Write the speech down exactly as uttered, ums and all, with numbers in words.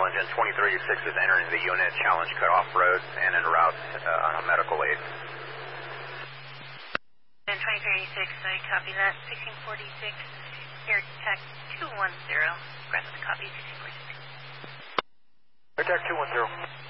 challenge, and twenty thirty-six is entering the unit, challenge cutoff road, and en route uh, on a medical aid. And twenty thirty-six, I copy that. sixteen forty-six, air tech two one zero. Present copy, sixteen forty-six. Air tech two one zero.